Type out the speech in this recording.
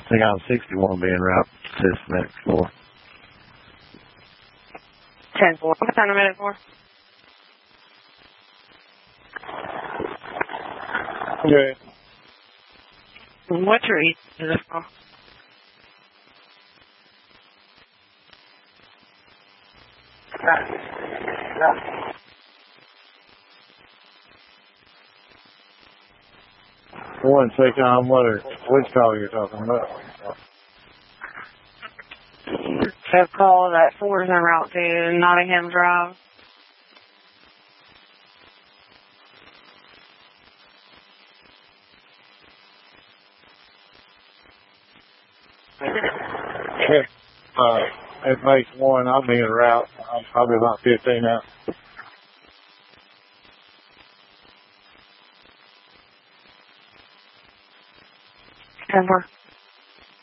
think I'm 61 being route to this next floor. 10-4. What time a minute for? Okay. What's your east is this for? One second, I'm which call you're talking about? So call that 4 is en route to Nottingham Drive. It makes one. I'm being route. I'm probably about 15 out. 10-4.